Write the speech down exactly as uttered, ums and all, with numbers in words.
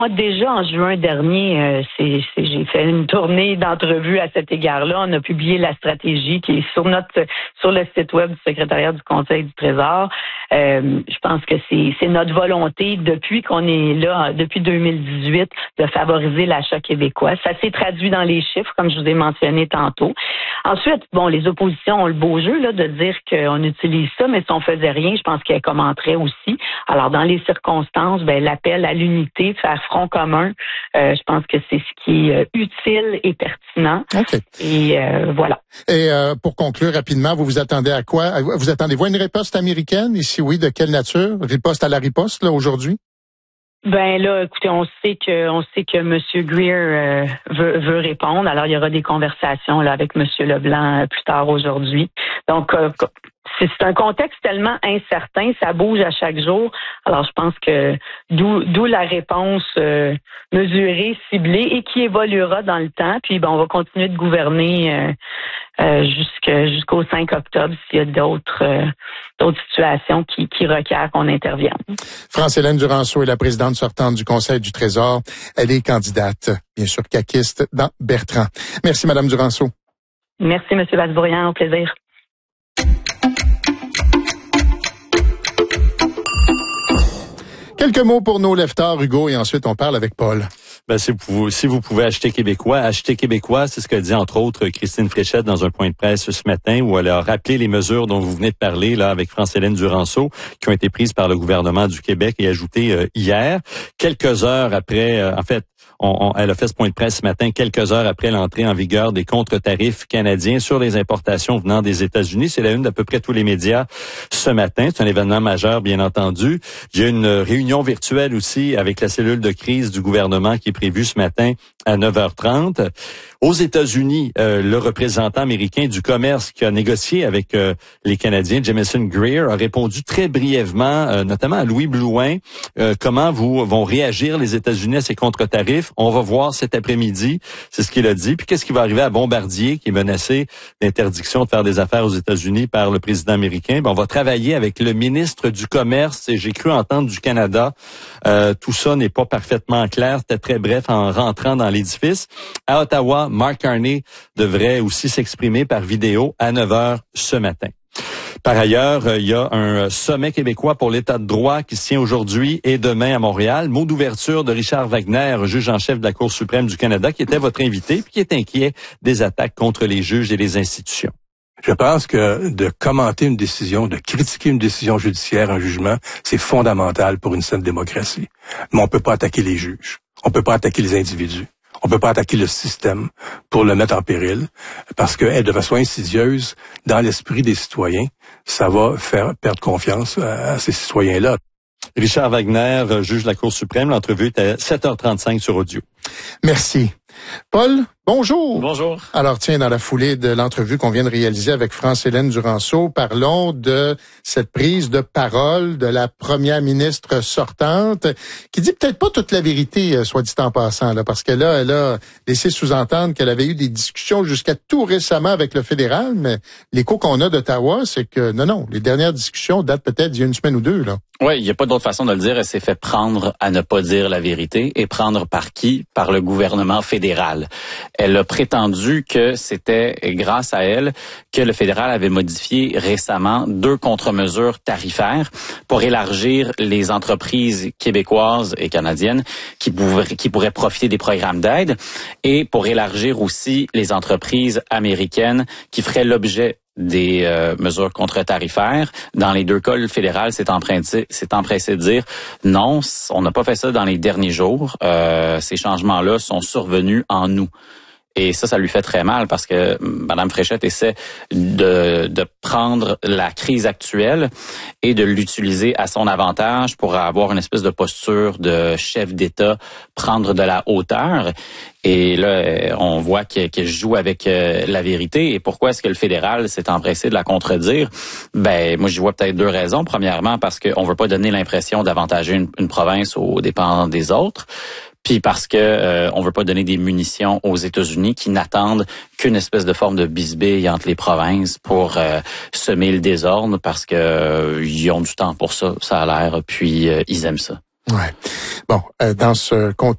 Moi, déjà en juin dernier, euh, c'est, c'est, j'ai fait une tournée d'entrevues à cet égard-là. On a publié la stratégie qui est sur notre sur le site web du secrétariat du Conseil du Trésor. Euh, je pense que c'est, c'est notre volonté depuis qu'on est là, depuis deux mille dix-huit, de favoriser l'achat québécois. Ça s'est traduit dans les chiffres, comme je vous ai mentionné tantôt. Ensuite, bon, les oppositions ont le beau jeu là de dire qu'on utilise ça, mais si on faisait rien, je pense qu'elles commenteraient aussi. Alors, dans les circonstances, ben l'appel à l'unité, faire front commun, euh, je pense que c'est ce qui est euh, utile et pertinent. Okay. Et euh, voilà. Et euh, pour conclure rapidement, vous vous attendez à quoi? Vous attendez-vous à une riposte américaine? Et si oui, de quelle nature? Riposte à la riposte, là, aujourd'hui? Ben là, écoutez, on sait que on sait que M. Greer euh, veut, veut répondre. Alors, il y aura des conversations là avec M. Leblanc euh, plus tard aujourd'hui. Donc, euh, c'est, c'est un contexte tellement incertain, ça bouge à chaque jour. Alors, je pense que d'où, d'où la réponse euh, mesurée, ciblée et qui évoluera dans le temps. Puis, ben, on va continuer de gouverner euh, euh, jusqu'à, jusqu'au cinq octobre s'il y a d'autres euh, d'autres situations qui, qui requièrent qu'on intervienne. France-Hélène Duranceau est la présidente sortante du Conseil du Trésor. Elle est candidate, bien sûr, caquiste dans Bertrand. Merci, Madame Duranceau. Merci, M. Basbourian. Au plaisir. Quelques mots pour nos leftards, Hugo, et ensuite on parle avec Paul. Ben, si vous, si vous pouvez acheter québécois, acheter québécois, c'est ce que dit entre autres Christine Fréchette dans un point de presse ce matin où elle a rappelé les mesures dont vous venez de parler là avec France-Hélène Duranceau qui ont été prises par le gouvernement du Québec et ajoutées euh, hier, quelques heures après, euh, en fait, On, on, elle a fait ce point de presse ce matin, quelques heures après l'entrée en vigueur des contre-tarifs canadiens sur les importations venant des États-Unis. C'est la une d'à peu près tous les médias ce matin. C'est un événement majeur, bien entendu. Il y a une réunion virtuelle aussi avec la cellule de crise du gouvernement qui est prévue ce matin à neuf heures trente. Aux États-Unis, euh, le représentant américain du commerce qui a négocié avec euh, les Canadiens, Jamieson Greer, a répondu très brièvement, euh, notamment à Louis Blouin, euh, comment vous vont réagir les États-Unis à ces contre-tarifs. On va voir cet après-midi, c'est ce qu'il a dit. Puis qu'est-ce qui va arriver à Bombardier, qui est menacé d'interdiction de faire des affaires aux États-Unis par le président américain? Ben, on va travailler avec le ministre du Commerce, et j'ai cru entendre du Canada. Euh, tout ça n'est pas parfaitement clair. C'était très bref en rentrant dans l'édifice. À Ottawa, Mark Carney devrait aussi s'exprimer par vidéo à neuf heures ce matin. Par ailleurs, il y a un sommet québécois pour l'état de droit qui se tient aujourd'hui et demain à Montréal. Mot d'ouverture de Richard Wagner, juge en chef de la Cour suprême du Canada, qui était votre invité puis qui est inquiet des attaques contre les juges et les institutions. Je pense que de commenter une décision, de critiquer une décision judiciaire, un jugement, c'est fondamental pour une saine démocratie. Mais on peut pas attaquer les juges. On peut pas attaquer les individus. On peut pas attaquer le système pour le mettre en péril, parce qu'elle, de façon insidieuse, dans l'esprit des citoyens, ça va faire perdre confiance à, à ces citoyens-là. Richard Wagner, juge de la Cour suprême, l'entrevue est à sept heures trente-cinq sur Audio. Merci. Paul, bonjour. Bonjour. Alors tiens, dans la foulée de l'entrevue qu'on vient de réaliser avec France-Hélène Duranceau, parlons de cette prise de parole de la première ministre sortante, qui dit peut-être pas toute la vérité, soit dit en passant, là, parce que là, elle a laissé sous-entendre qu'elle avait eu des discussions jusqu'à tout récemment avec le fédéral, mais l'écho qu'on a d'Ottawa, c'est que non, non, les dernières discussions datent peut-être d'il y a une semaine ou deux, là. Oui, il n'y a pas d'autre façon de le dire. Elle s'est fait prendre à ne pas dire la vérité. Et prendre par qui? Par le gouvernement fédéral. Elle a prétendu que c'était grâce à elle que le fédéral avait modifié récemment deux contre-mesures tarifaires pour élargir les entreprises québécoises et canadiennes qui pourraient, qui pourraient profiter des programmes d'aide et pour élargir aussi les entreprises américaines qui feraient l'objet des euh, mesures contre-tarifaires. Dans les deux cas, le fédéral s'est empressé, s'est empressé de dire non, on n'a pas fait ça dans les derniers jours. Euh, ces changements-là sont survenus en août. Et ça, ça lui fait très mal parce que Mme Fréchette essaie de, de prendre la crise actuelle et de l'utiliser à son avantage pour avoir une espèce de posture de chef d'État, prendre de la hauteur. Et là, on voit qu'elle, qu'elle joue avec la vérité. Et pourquoi est-ce que le fédéral s'est empressé de la contredire? Ben, moi, j'y vois peut-être deux raisons. Premièrement, parce qu'on veut pas donner l'impression d'avantager une, une province aux dépens des autres. Puis parce que euh, on veut pas donner des munitions aux États-Unis qui n'attendent qu'une espèce de forme de bisbille entre les provinces pour euh, semer le désordre parce que euh, ils ont du temps pour ça, ça a l'air, puis euh, ils aiment ça. Ouais. Bon, euh, dans ce contexte